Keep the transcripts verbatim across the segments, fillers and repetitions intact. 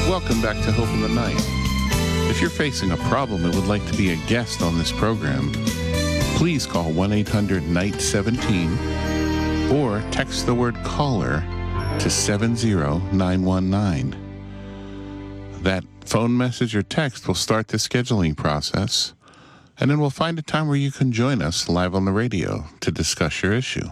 Welcome back to Hope in the Night. If you're facing a problem and would like to be a guest on this program, please call one eight hundred N I G H T seventeen or text the word caller to seven zero nine one nine. That phone message or text will start the scheduling process, and then we'll find a time where you can join us live on the radio to discuss your issue.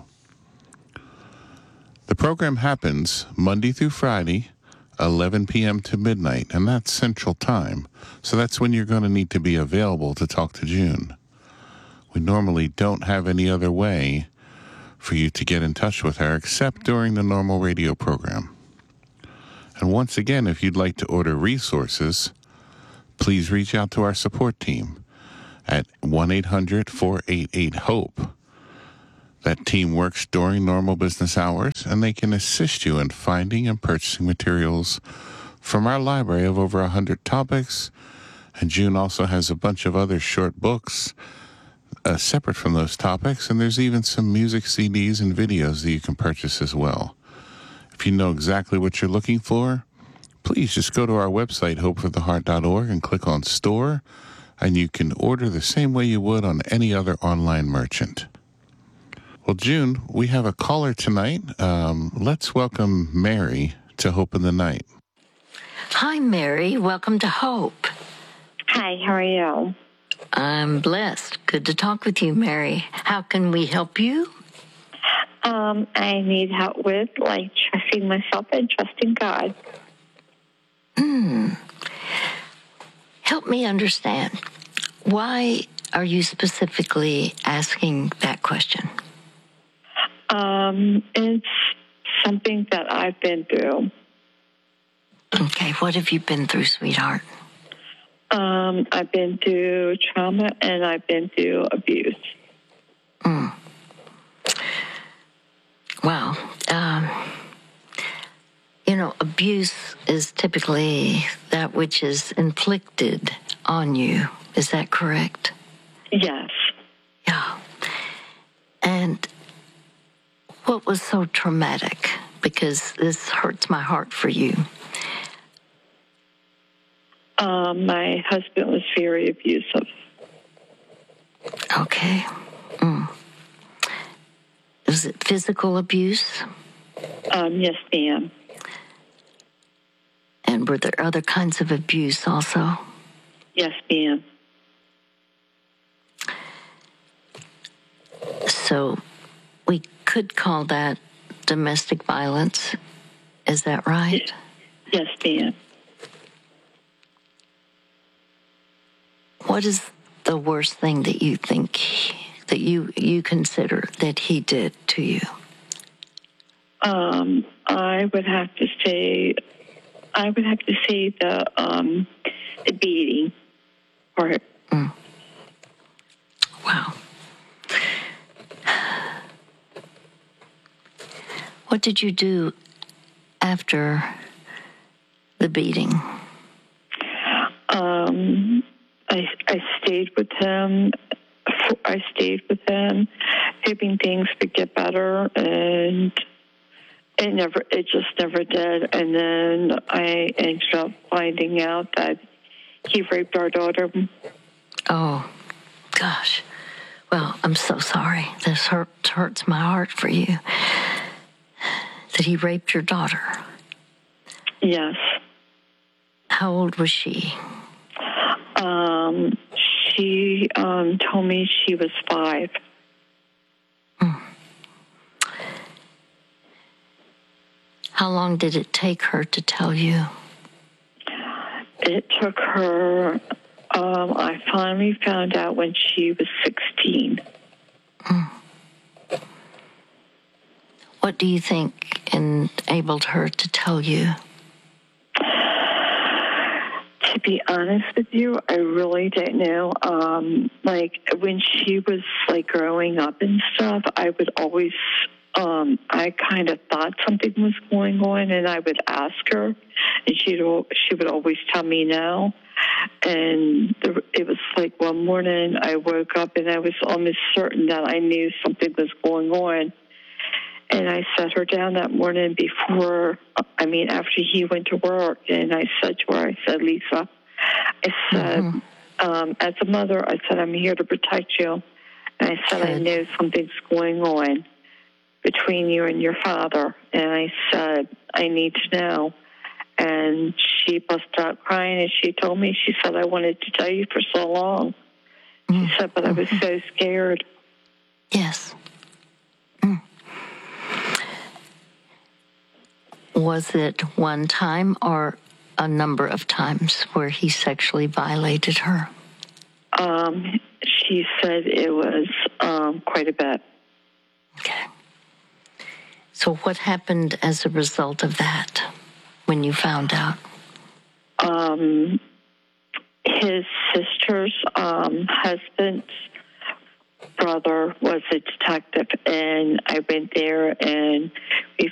The program happens Monday through Friday, eleven p.m. to midnight, and that's Central Time, so that's when you're going to need to be available to talk to June. We normally don't have any other way for you to get in touch with her except during the normal radio program. And once again, if you'd like to order resources, please reach out to our support team at one eight hundred four eight eight HOPE. That team works during normal business hours, and they can assist you in finding and purchasing materials from our library of over one hundred topics. And June also has a bunch of other short books uh, separate from those topics, and there's even some music C Ds and videos that you can purchase as well. If you know exactly what you're looking for, please just go to our website, hope for the heart dot org, and click on Store, and you can order the same way you would on any other online merchant. Well, June, we have a caller tonight. Um, let's welcome Mary to Hope in the Night. Hi, Mary. Welcome to Hope. Hi, how are you? I'm blessed. Good to talk with you, Mary. How can we help you? Um, I need help with, like, trusting myself and trusting God. Hmm. Help me understand. Why are you specifically asking that question? Um, it's something that I've been through. Okay, what have you been through, sweetheart? Um, I've been through trauma and I've been through abuse. Mm. Wow. Um, you know, abuse is typically that which is inflicted on you. Is that correct? Yes. Yeah. And what was so traumatic? Because this hurts my heart for you. Um, my husband was very abusive. Okay. Mm. Was it physical abuse? Um, yes, ma'am. And were there other kinds of abuse also? Yes, ma'am. So we could call that domestic violence. Is that right? Yes, ma'am. What is the worst thing that you think that you you consider that he did to you? Um, I would have to say, I would have to say the um, the beating part. Mm. Wow. What did you do after the beating? Um, I I stayed with him. I stayed with him, hoping things would get better, and it never. It just never did. And then I ended up finding out that he raped our daughter. Oh, gosh. Well, I'm so sorry. This hurt, hurts my heart for you. That he raped your daughter. Yes. How old was she? Um, she um, told me she was five. Mm. How long did it take her to tell you? It took her, um, I finally found out when she was sixteen. Mm. What do you think enabled her to tell you? To be honest with you, I really don't know. Um, like, when she was, like, growing up and stuff, I would always, um, I kind of thought something was going on, and I would ask her, and she'd, she would always tell me no. And the, it was like one morning I woke up, and I was almost certain that I knew something was going on. And I sat her down that morning before, I mean, after he went to work, and I said to her, I said, Lisa, I said, mm-hmm. um, as a mother, I said, I'm here to protect you. And I said, Good. I know something's going on between you and your father. And I said, I need to know. And she busted out crying, and she told me, she said, I wanted to tell you for so long. Mm-hmm. She said, but I was so scared. Yes. Mm. Was it one time or a number of times where he sexually violated her? Um, she said it was um, quite a bit. Okay. So what happened as a result of that when you found out? Um, his sister's um, husband's brother was a detective, and I went there, and we